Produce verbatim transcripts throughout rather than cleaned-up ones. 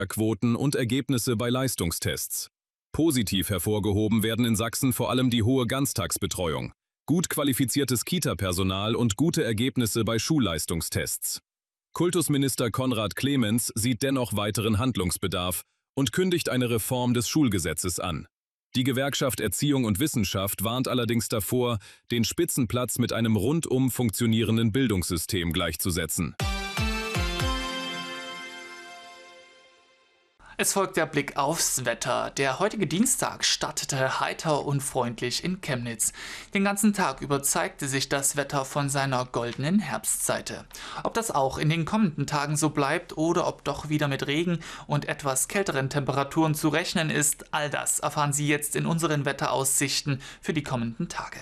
Quoten und Ergebnisse bei Leistungstests. Positiv hervorgehoben werden in Sachsen vor allem die hohe Ganztagsbetreuung, gut qualifiziertes Kita-Personal und gute Ergebnisse bei Schulleistungstests. Kultusminister Konrad Clemens sieht dennoch weiteren Handlungsbedarf und kündigt eine Reform des Schulgesetzes an. Die Gewerkschaft Erziehung und Wissenschaft warnt allerdings davor, den Spitzenplatz mit einem rundum funktionierenden Bildungssystem gleichzusetzen. Es folgt der Blick aufs Wetter. Der heutige Dienstag startete heiter und freundlich in Chemnitz. Den ganzen Tag über zeigte sich das Wetter von seiner goldenen Herbstseite. Ob das auch in den kommenden Tagen so bleibt oder ob doch wieder mit Regen und etwas kälteren Temperaturen zu rechnen ist, all das erfahren Sie jetzt in unseren Wetteraussichten für die kommenden Tage.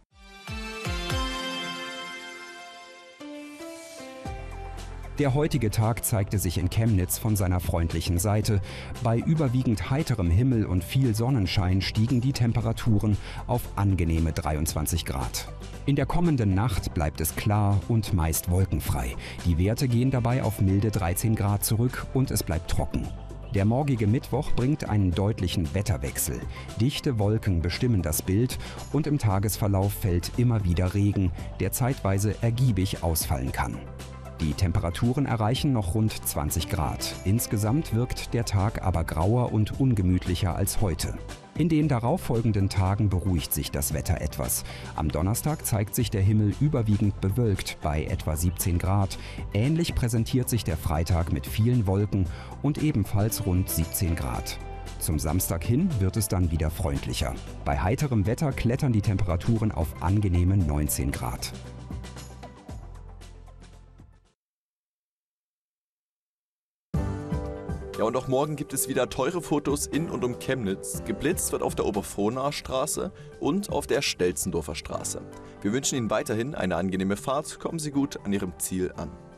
Der heutige Tag zeigte sich in Chemnitz von seiner freundlichen Seite. Bei überwiegend heiterem Himmel und viel Sonnenschein stiegen die Temperaturen auf angenehme dreiundzwanzig Grad. In der kommenden Nacht bleibt es klar und meist wolkenfrei. Die Werte gehen dabei auf milde dreizehn Grad zurück und es bleibt trocken. Der morgige Mittwoch bringt einen deutlichen Wetterwechsel. Dichte Wolken bestimmen das Bild und im Tagesverlauf fällt immer wieder Regen, der zeitweise ergiebig ausfallen kann. Die Temperaturen erreichen noch rund zwanzig Grad. Insgesamt wirkt der Tag aber grauer und ungemütlicher als heute. In den darauffolgenden Tagen beruhigt sich das Wetter etwas. Am Donnerstag zeigt sich der Himmel überwiegend bewölkt bei etwa siebzehn Grad. Ähnlich präsentiert sich der Freitag mit vielen Wolken und ebenfalls rund siebzehn Grad. Zum Samstag hin wird es dann wieder freundlicher. Bei heiterem Wetter klettern die Temperaturen auf angenehme neunzehn Grad. Ja, und auch morgen gibt es wieder teure Fotos in und um Chemnitz. Geblitzt wird auf der Oberfrohnaer Straße und auf der Stelzendorfer Straße. Wir wünschen Ihnen weiterhin eine angenehme Fahrt. Kommen Sie gut an Ihrem Ziel an.